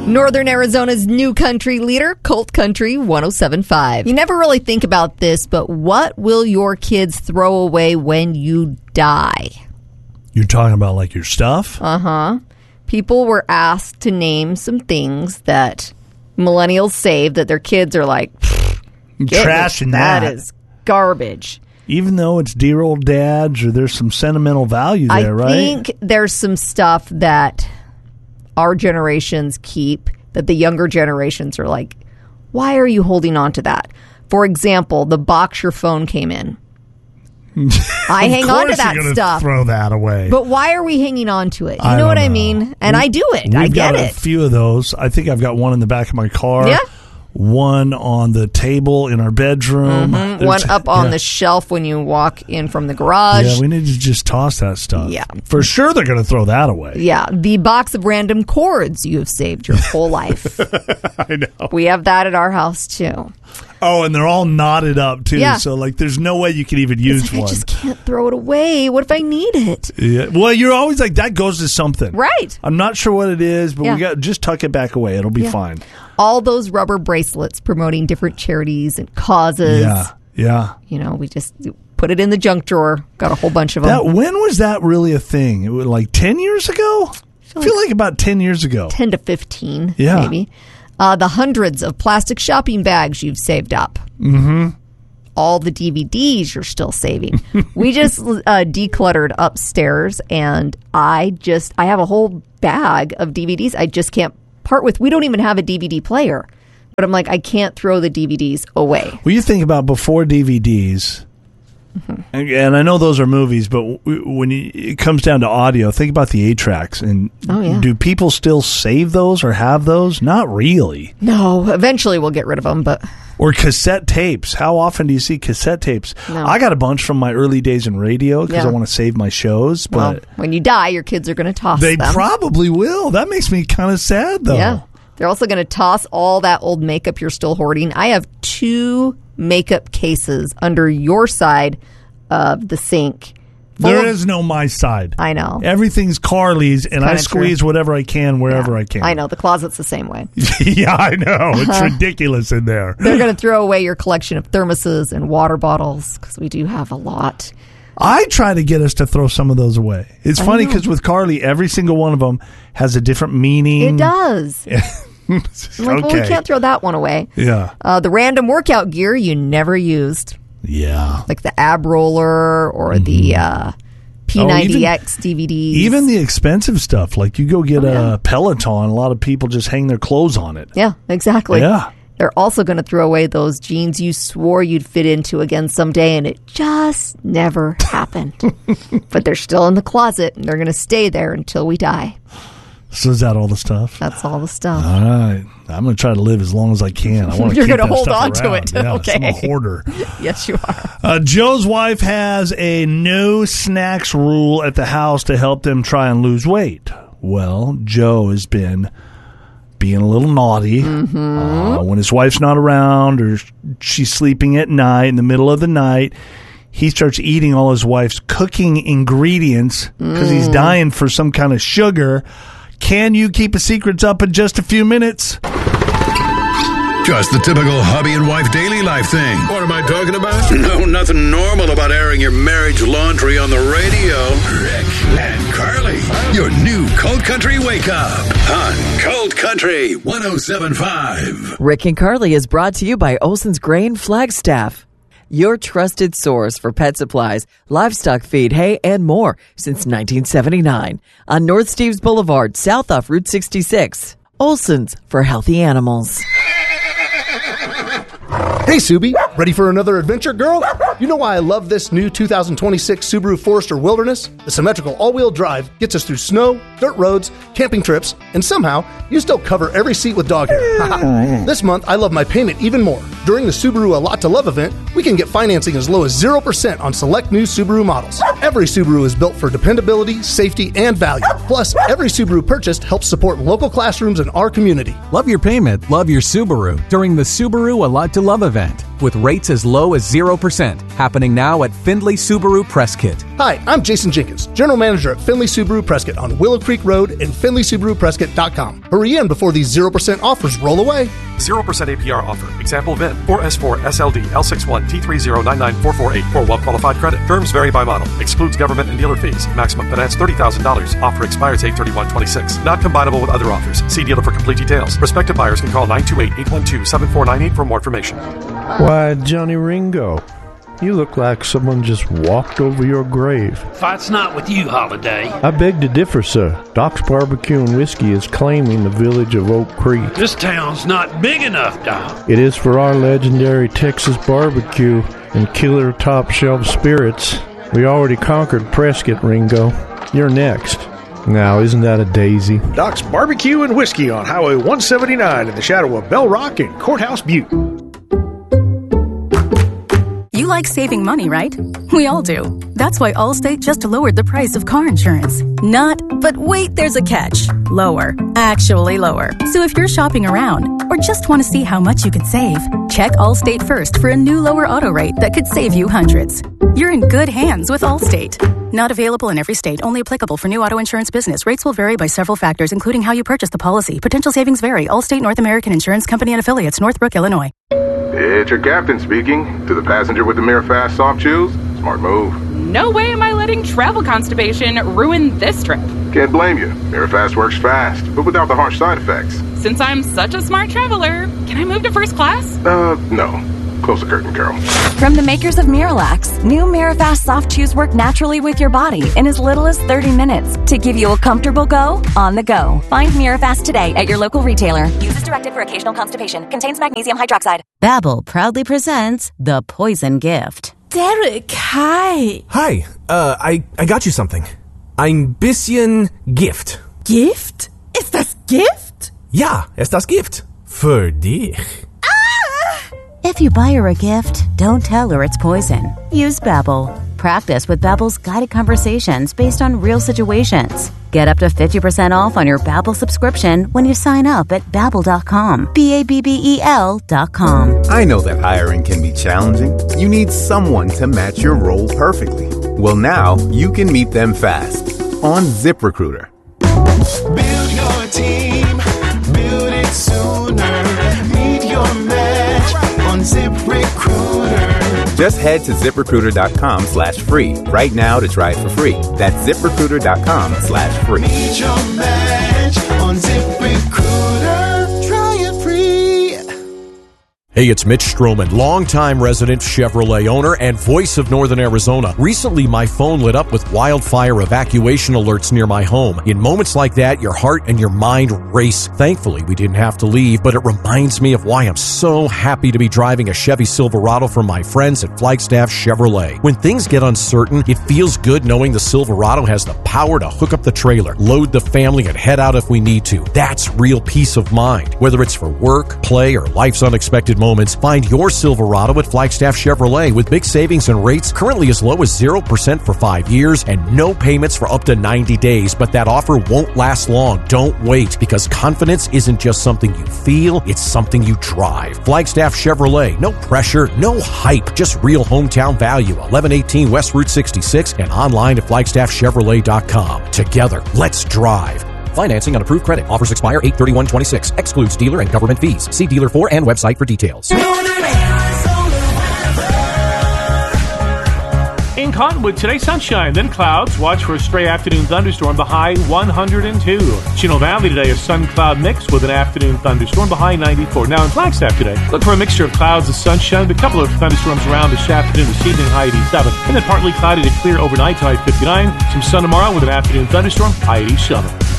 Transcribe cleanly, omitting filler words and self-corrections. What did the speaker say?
Northern Arizona's new country leader, Colt Country 107.5. You never really think about this, but what will your kids throw away when you die? You're talking about like your stuff? Uh-huh. People were asked to name some things that millennials save that their kids are like, trashing that. That is garbage. Even though it's dear old dads or there's some sentimental value there, right? I think there's some stuff that our generations keep that the younger generations are like, why are you holding on to that? For example, the box your phone came in. I hang on to that stuff. Throw that away. But why are we hanging on to it? You know what I mean? And I do it. I get it. We've got a few of those. I think I've got one in the back of my car. Yeah. One on the table in our bedroom. Mm-hmm. One up on the shelf when you walk in from the garage. Yeah, we need to just toss that stuff. Yeah. For sure they're going to throw that away. Yeah. The box of random cords you have saved your whole life. I know. We have that at our house, too. Oh, and they're all knotted up, too. Yeah. So, like, there's no way you can even use one. I just can't throw it away. What if I need it? Yeah. Well, you're always like, that goes to something. Right. I'm not sure what it is, but we got just tuck it back away. It'll be fine. All those rubber bracelets promoting different charities and causes. Yeah. You know, we just put it in the junk drawer. Got a whole bunch of them. When was that really a thing? It was like 10 years ago? I feel like about 10 years ago. 10 to 15, yeah. Maybe. The hundreds of plastic shopping bags you've saved up. Mm-hmm. All the DVDs you're still saving. We just decluttered upstairs, and I have a whole bag of DVDs I just can't part with. We don't even have a DVD player. But I'm like, I can't throw the DVDs away. Well, you think about before DVDs, and I know those are movies, but when it comes down to audio, think about the 8-tracks. And do people still save those or have those? Not really. No, eventually we'll get rid of them, but... Or cassette tapes. How often do you see cassette tapes? No. I got a bunch from my early days in radio because I want to save my shows. But when you die, your kids are going to toss them. They probably will. That makes me kind of sad, though. Yeah. They're also going to toss all that old makeup you're still hoarding. I have 2 makeup cases under your side of the sink. There is no my side. I know. Everything's Carly's, and I squeeze whatever I can wherever I can. I know. The closet's the same way. Yeah, I know. It's ridiculous in there. They're going to throw away your collection of thermoses and water bottles because we do have a lot. I try to get us to throw some of those away. It's funny because with Carly, every single one of them has a different meaning. It does. I'm like, well, we can't throw that one away. Yeah. The random workout gear you never used. Yeah. Like the ab roller or the P90X DVDs. Even the expensive stuff. Like you go get a Peloton, a lot of people just hang their clothes on it. Yeah, exactly. Yeah. They're also going to throw away those jeans you swore you'd fit into again someday, and it just never happened. But they're still in the closet, and they're going to stay there until we die. So is that all the stuff? That's all the stuff. All right. I'm going to try to live as long as I can. I want to You're keep going to hold stuff on to around. it. Yeah, Okay. I'm a hoarder. Yes, you are. Joe's wife has a no snacks rule at the house to help them try and lose weight. Well, Joe has been being a little naughty when his wife's not around or she's sleeping at night in the middle of the night. He starts eating all his wife's cooking ingredients because he's dying for some kind of sugar. Can you keep his secrets up in just a few minutes? Just the typical hubby and wife daily life thing. What am I talking about? No, nothing normal about airing your marriage laundry on the radio. Rick and Carly, your new Colt Country Wake Up on Colt Country 107.5. Rick and Carly is brought to you by Olson's Grain Flagstaff, your trusted source for pet supplies, livestock feed, hay, and more since 1979 on North Steves Boulevard, south off Route 66. Olson's for healthy animals. Hey, Subi, ready for another adventure, girl? You know why I love this new 2026 Subaru Forester Wilderness? The symmetrical all-wheel drive gets us through snow, dirt roads, camping trips, and somehow you still cover every seat with dog hair. This month, I love my payment even more. During the Subaru A Lot to Love event, we can get financing as low as 0% on select new Subaru models. Every Subaru is built for dependability, safety, and value. Plus, every Subaru purchased helps support local classrooms in our community. Love your payment, love your Subaru during the Subaru A Lot to Love event. with rates as low as 0%. Happening now at Findlay Subaru Prescott. Hi, I'm Jason Jenkins, General Manager at Findlay Subaru Prescott on Willow Creek Road and FindlaySubaruPrescott.com. Hurry in before these 0% offers roll away. 0% APR offer. Example VIN 4S4 SLD L61 T3099448 for well-qualified credit. Terms vary by model. Excludes government and dealer fees. Maximum finance $30,000. Offer expires 8/31/26. Not combinable with other offers. See dealer for complete details. Prospective buyers can call 928-812-7498 for more information. Why, Johnny Ringo, you look like someone just walked over your grave. Fight's not with you, Holiday. I beg to differ, sir. Doc's Barbecue and Whiskey is claiming the village of Oak Creek. This town's not big enough, Doc. It is for our legendary Texas barbecue and killer top shelf spirits. We already conquered Prescott, Ringo. You're next. Now, isn't that a daisy? Doc's Barbecue and Whiskey on Highway 179 in the shadow of Bell Rock and Courthouse Butte. You like saving money, right? We all do. That's why Allstate just lowered the price of car insurance. Not, but wait, there's a catch. Lower. Actually lower. So if you're shopping around or just want to see how much you could save, check Allstate first for a new lower auto rate that could save you hundreds. You're in good hands with Allstate. Not available in every state. Only applicable for new auto insurance business. Rates will vary by several factors, including how you purchase the policy. Potential savings vary. Allstate North American Insurance Company and Affiliates, Northbrook, Illinois. It's your captain speaking. To the passenger with the MiraFast soft chews, smart move. No way am I letting travel constipation ruin this trip. Can't blame you. MiraFast works fast, but without the harsh side effects. Since I'm such a smart traveler, can I move to first class? No. Close the curtain, Carol. From the makers of Miralax, new MiraFast soft chews work naturally with your body in as little as 30 minutes to give you a comfortable go on the go. Find MiraFast today at your local retailer. Use as directed for occasional constipation. Contains magnesium hydroxide. Babbel proudly presents The Poison Gift. Derek, hi. Hi, I got you something. Ein bisschen Gift. Gift? Ist das Gift? Ja, ist das Gift. Für dich. If you buy her a gift, don't tell her it's poison. Use Babbel. Practice with Babbel's guided conversations based on real situations. Get up to 50% off on your Babbel subscription when you sign up at Babbel.com. Babbel.com. I know that hiring can be challenging. You need someone to match your role perfectly. Well, now you can meet them fast on ZipRecruiter. Build your team. Build it sooner. Meet your match on ZipRecruiter. Just head to ZipRecruiter.com/free right now to try it for free. That's ZipRecruiter.com/free. Meet your match on ZipRecruiter. Try it free. Hey, it's Mitch Stroman, longtime resident Chevrolet owner and voice of Northern Arizona. Recently, my phone lit up with wildfire evacuation alerts near my home. In moments like that, your heart and your mind race. Thankfully, we didn't have to leave, but it reminds me of why I'm so happy to be driving a Chevy Silverado from my friends at Flagstaff Chevrolet. When things get uncertain, it feels good knowing the Silverado has the power to hook up the trailer, load the family, and head out if we need to. That's real peace of mind. Whether it's for work, play, or life's unexpected moments, find your Silverado at Flagstaff Chevrolet with big savings and rates currently as low as 0% for 5 years and no payments for up to 90 days. But that offer won't last long. Don't wait, because confidence isn't just something you feel, it's something you drive. Flagstaff Chevrolet. No pressure, no hype, just real hometown value. 1118 West Route 66 and online at FlagstaffChevrolet.com. Together, let's drive. Financing on approved credit. Offers expire 8/31/26. Excludes dealer and government fees. See dealer for and website for details. In Cottonwood, today sunshine, then clouds. Watch for a stray afternoon thunderstorm, the high 102. Chino Valley today, a sun-cloud mix with an afternoon thunderstorm, the high 94. Now in Flagstaff today, look for a mixture of clouds and sunshine, with a couple of thunderstorms around this afternoon, this evening, high 87. And then partly cloudy to clear overnight, high 59. Some sun tomorrow with an afternoon thunderstorm, high 87.